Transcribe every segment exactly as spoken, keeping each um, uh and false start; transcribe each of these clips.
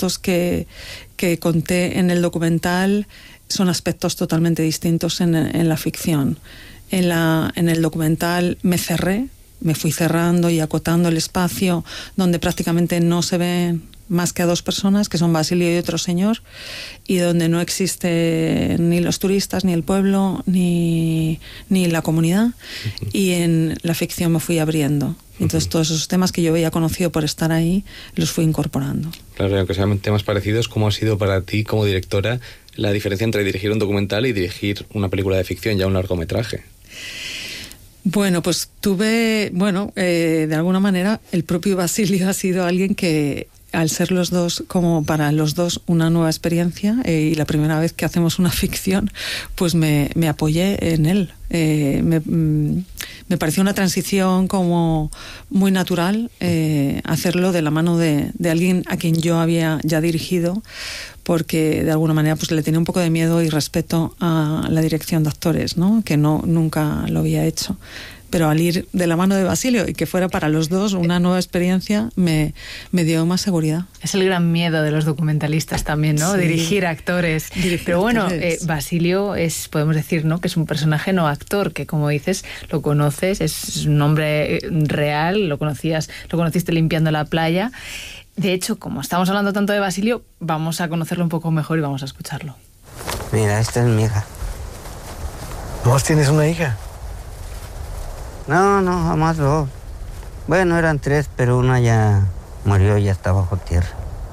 aspectos que, que conté en el documental son aspectos totalmente distintos en, en la ficción. En, la, en el documental me cerré, me fui cerrando y acotando el espacio donde prácticamente no se ven más que a dos personas, que son Basilio y otro señor, y donde no existe ni los turistas, ni el pueblo, ni, ni la comunidad. Uh-huh. Y en la ficción me fui abriendo. Entonces uh-huh. todos esos temas que yo había conocido por estar ahí, los fui incorporando. Claro, y aunque sean temas parecidos, ¿cómo ha sido para ti como directora la diferencia entre dirigir un documental y dirigir una película de ficción, ya un largometraje? Bueno, pues tuve, bueno, eh, de alguna manera el propio Basilio ha sido alguien que, al ser los dos, como para los dos, una nueva experiencia, eh, y la primera vez que hacemos una ficción, pues me, me apoyé en él. Eh, me, me pareció una transición como muy natural, eh, hacerlo de la mano de, de alguien a quien yo había ya dirigido, porque de alguna manera pues le tenía un poco de miedo y respeto a la dirección de actores, ¿no? Que no, nunca lo había hecho. Pero al ir de la mano de Basilio y que fuera para los dos una nueva experiencia, me, me dio más seguridad. Es el gran miedo de los documentalistas también, ¿no? Sí. Dirigir actores. Dirigir Pero bueno, actores. Eh, Basilio es, podemos decir, ¿no?, que es un personaje no actor, que como dices, lo conoces, es un hombre real, lo conocías, lo conociste limpiando la playa. De hecho, como estamos hablando tanto de Basilio, vamos a conocerlo un poco mejor y vamos a escucharlo. Mira, esta es mi hija. ¿Vos tienes una hija? No, no, jamás dos. Bueno, eran tres, pero una ya murió, ya está bajo tierra.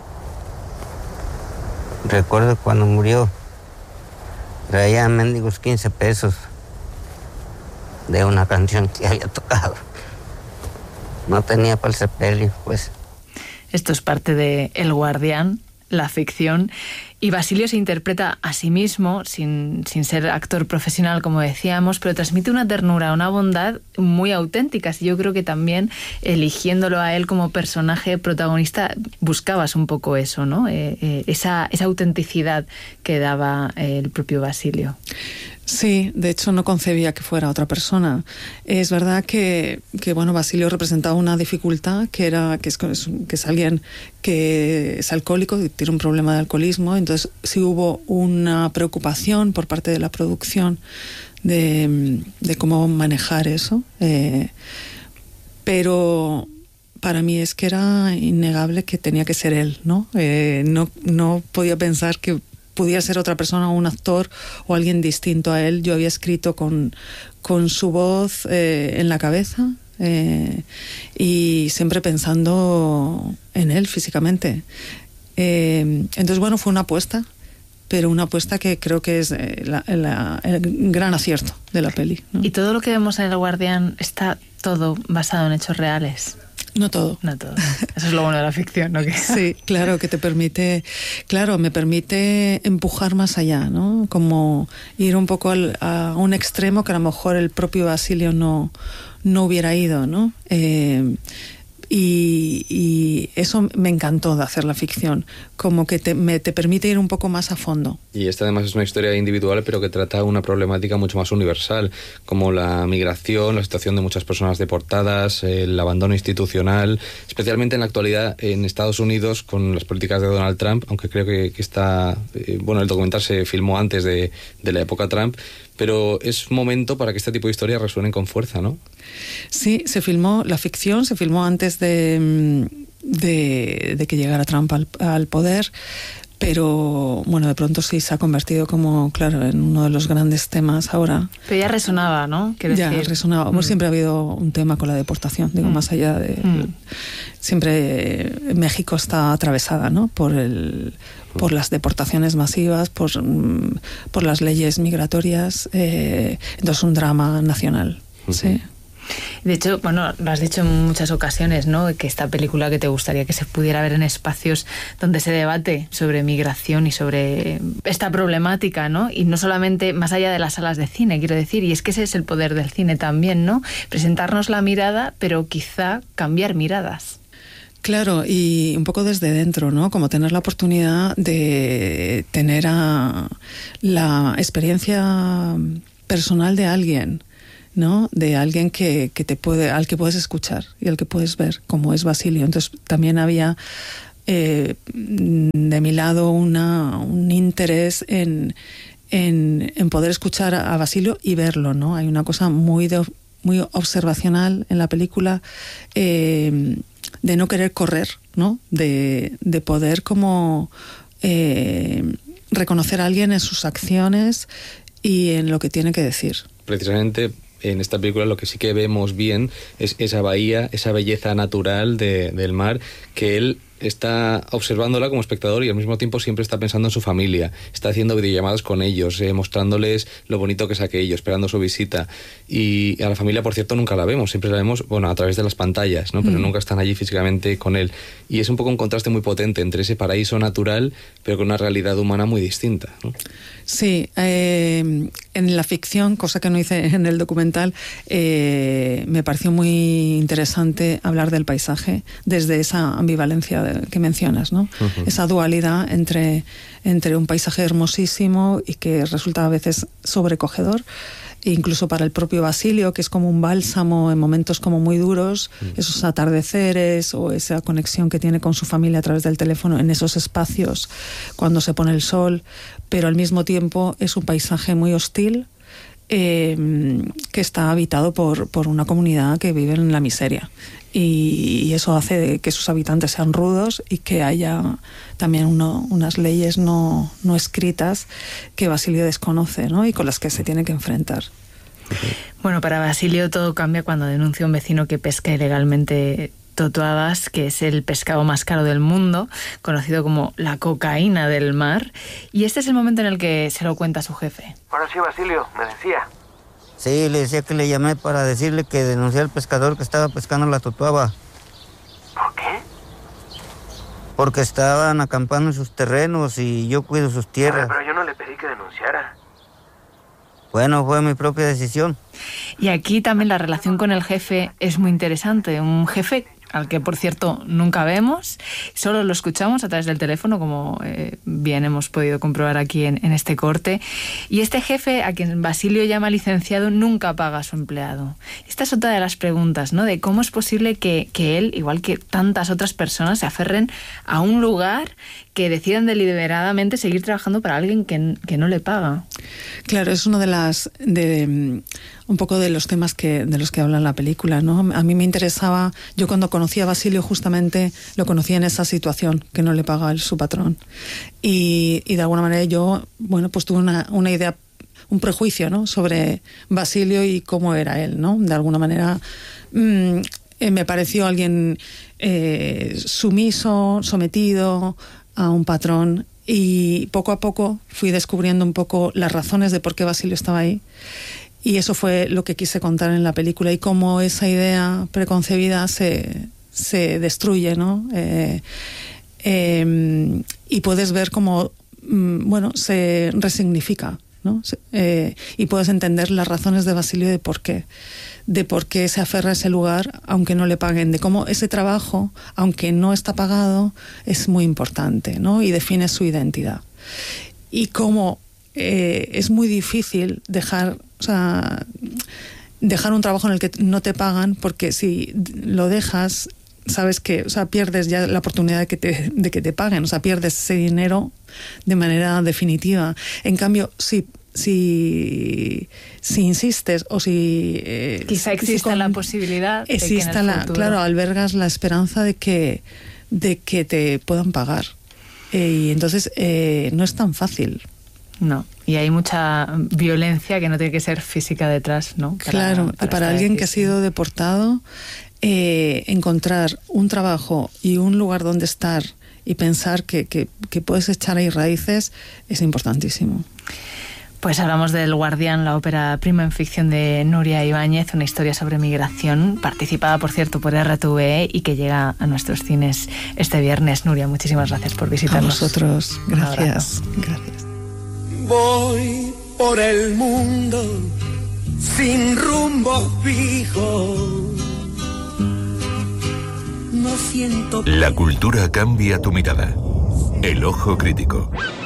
Recuerdo cuando murió, traía mendigos quince pesos de una canción que había tocado. No tenía para el sepelio, pues. Esto es parte de El Guardián, la ficción, y Basilio se interpreta a sí mismo, sin, sin ser actor profesional, como decíamos, pero transmite una ternura, una bondad muy auténticas. Y yo creo que también, eligiéndolo a él como personaje protagonista, buscabas un poco eso, ¿no? Eh, eh, esa, esa autenticidad que daba el propio Basilio. Sí, de hecho no concebía que fuera otra persona. Es verdad que, que bueno, Basilio representaba una dificultad, que era que es, que es alguien que es alcohólico, que tiene un problema de alcoholismo. Entonces sí hubo una preocupación por parte de la producción de, de cómo manejar eso. Eh, pero para mí es que era innegable que tenía que ser él, ¿no? Eh, no, no podía pensar que pudiera ser otra persona, un actor o alguien distinto a él. Yo había escrito con, con su voz eh, en la cabeza, eh, y siempre pensando en él físicamente. Eh, entonces, bueno, fue una apuesta, pero una apuesta que creo que es eh, la, la, el gran acierto de la peli, ¿no? Y todo lo que vemos en El Guardián está todo basado en hechos reales. No todo. No todo. Eso es lo bueno de la ficción, ¿no? Sí, claro, que te permite, claro, me permite empujar más allá, ¿no? Como ir un poco al, a un extremo que a lo mejor el propio Basilio no, no hubiera ido, ¿no? Eh, Y, y eso me encantó de hacer la ficción, como que te, me, te permite ir un poco más a fondo. Y esta además es una historia individual, pero que trata una problemática mucho más universal, como la migración, la situación de muchas personas deportadas, el abandono institucional, especialmente en la actualidad en Estados Unidos con las políticas de Donald Trump, aunque creo que, que está, eh, bueno, el documental se filmó antes de, de la época Trump, pero es un momento para que este tipo de historias resuenen con fuerza, ¿no? Sí, se filmó, la ficción se filmó antes de, de, de que llegara Trump al, al poder, pero bueno, de pronto sí se ha convertido como, claro, en uno de los grandes temas ahora. Pero ya resonaba, ¿no? Quiero ya decir. resonaba. Mm. Siempre ha habido un tema con la deportación, digo, mm. más allá de... Mm. Siempre México está atravesada, ¿no? Por el... por las deportaciones masivas, por, por las leyes migratorias, eh, entonces un drama nacional, uh-huh. sí. De hecho, bueno, lo has dicho en muchas ocasiones, ¿no? Que esta película que te gustaría que se pudiera ver en espacios donde se debate sobre migración y sobre esta problemática, ¿no? Y no solamente más allá de las salas de cine, quiero decir, y es que ese es el poder del cine también, ¿no? Presentarnos la mirada, pero quizá cambiar miradas. Claro, y un poco desde dentro, ¿no? Como tener la oportunidad de tener a la experiencia personal de alguien, ¿no? De alguien que, que te puede, al que puedes escuchar y al que puedes ver, como es Basilio. Entonces también había eh, de mi lado una, un interés en, en, en poder escuchar a Basilio y verlo, ¿no? Hay una cosa muy, de, muy observacional en la película, eh, de no querer correr, ¿no? De, de poder como eh, reconocer a alguien en sus acciones y en lo que tiene que decir. Precisamente en esta película lo que sí que vemos bien es esa bahía, esa belleza natural de, del mar, que él está observándola como espectador y al mismo tiempo siempre está pensando en su familia, está haciendo videollamadas con ellos, eh, mostrándoles lo bonito que es aquello, esperando su visita. Y a la familia, por cierto, nunca la vemos, siempre la vemos, bueno, a través de las pantallas, ¿no? Pero mm. nunca están allí físicamente con él. Y es un poco un contraste muy potente entre ese paraíso natural, pero con una realidad humana muy distinta, ¿no? Sí, eh, en la ficción, cosa que no hice en el documental, eh, me pareció muy interesante hablar del paisaje desde esa ambivalencia de, que mencionas, ¿no? Uh-huh. Esa dualidad entre, entre un paisaje hermosísimo y que resulta a veces sobrecogedor, incluso para el propio Basilio, que es como un bálsamo en momentos como muy duros, mm. esos atardeceres o esa conexión que tiene con su familia a través del teléfono en esos espacios cuando se pone el sol, pero al mismo tiempo es un paisaje muy hostil, eh, que está habitado por, por una comunidad que vive en la miseria. Y, y eso hace que sus habitantes sean rudos y que haya también uno, unas leyes no, no escritas que Basilio desconoce, ¿no? Y con las que se tiene que enfrentar. Bueno, para Basilio todo cambia cuando denuncia a un vecino que pesca ilegalmente totuabas, que es el pescado más caro del mundo, conocido como la cocaína del mar. Y este es el momento en el que se lo cuenta a su jefe. Ahora sí, Basilio, me decía. Sí, le decía que le llamé para decirle que denuncié al pescador que estaba pescando la totuaba. ¿Por qué? Porque estaban acampando en sus terrenos y yo cuido sus tierras. Pero, pero yo no le pedí que denunciara. Bueno, fue mi propia decisión. Y aquí también la relación con el jefe es muy interesante. Un jefe al que, por cierto, nunca vemos, solo lo escuchamos a través del teléfono, como eh, bien hemos podido comprobar aquí en, en este corte. Y este jefe, a quien Basilio llama licenciado, nunca paga a su empleado. Esta es otra de las preguntas, ¿no? De cómo es posible que, que él, igual que tantas otras personas, se aferren a un lugar, que decidan deliberadamente seguir trabajando para alguien que, que no le paga. Claro, es uno de las de un poco de los temas que de los que habla la película, ¿no? A mí me interesaba, yo cuando conocí a Basilio justamente lo conocí en esa situación, que no le paga el, su patrón. Y, y de alguna manera yo, bueno, pues tuve una, una idea, un prejuicio, ¿no? Sobre Basilio y cómo era él, ¿no? De alguna manera mmm, eh, me pareció alguien eh, sumiso, sometido a un patrón, y poco a poco fui descubriendo un poco las razones de por qué Basilio estaba ahí, y eso fue lo que quise contar en la película, y cómo esa idea preconcebida se, se destruye, ¿no? Eh, eh, y puedes ver cómo, bueno, se resignifica, ¿no? Eh, y puedes entender las razones de Basilio de por qué, de por qué se aferra a ese lugar aunque no le paguen, de cómo ese trabajo, aunque no está pagado, es muy importante, ¿no? Y define su identidad. Y cómo eh, es muy difícil dejar, o sea, dejar un trabajo en el que no te pagan, porque si lo dejas, sabes que, o sea, pierdes ya la oportunidad de que te, de que te paguen, o sea, pierdes ese dinero de manera definitiva. En cambio, si si si insistes o si eh, quizá exista si con, la posibilidad de exista que en el la, futuro... claro, albergas la esperanza de que de que te puedan pagar, eh, y entonces eh, no es tan fácil. No, y hay mucha violencia que no tiene que ser física detrás, ¿no? Para, claro, para y para alguien que ha sido deportado, eh, encontrar un trabajo y un lugar donde estar y pensar que, que, que puedes echar ahí raíces es importantísimo. Pues hablamos del Guardián, la ópera prima en ficción de Nuria Ibáñez, una historia sobre migración, participada, por cierto, por R T V E y que llega a nuestros cines este viernes. Nuria, muchísimas gracias por visitarnos. A vosotros, gracias. Gracias. Voy por el mundo sin rumbo fijo. No siento... La cultura cambia tu mirada. El ojo crítico.